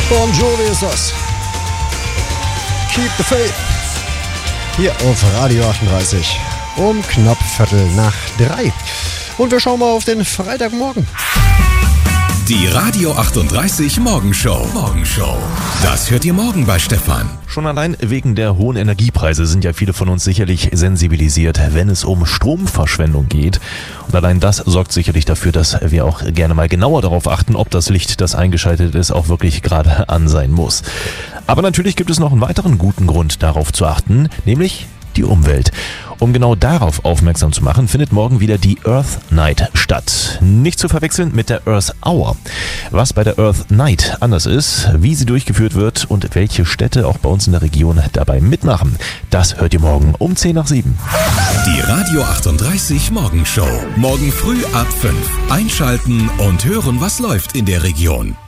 Bon Jovi ist das. Keep the Faith. Hier auf Radio 38 um knapp 2:45. Und wir schauen mal auf den Freitagmorgen. Die Radio 38 Morgenshow. Das hört ihr morgen bei Stefan. Schon allein wegen der hohen Energiepreise sind ja viele von uns sicherlich sensibilisiert, wenn es um Stromverschwendung geht. Und allein das sorgt sicherlich dafür, dass wir auch gerne mal genauer darauf achten, ob das Licht, das eingeschaltet ist, auch wirklich gerade an sein muss. Aber natürlich gibt es noch einen weiteren guten Grund, darauf zu achten, nämlich die Umwelt. Um genau darauf aufmerksam zu machen, findet morgen wieder die Earth Night statt. Nicht zu verwechseln mit der Earth Hour. Was bei der Earth Night anders ist, wie sie durchgeführt wird und welche Städte auch bei uns in der Region dabei mitmachen, das hört ihr morgen um 6:50. Die Radio 38 Morgenshow. Morgen früh ab 5. Einschalten und hören, was läuft in der Region.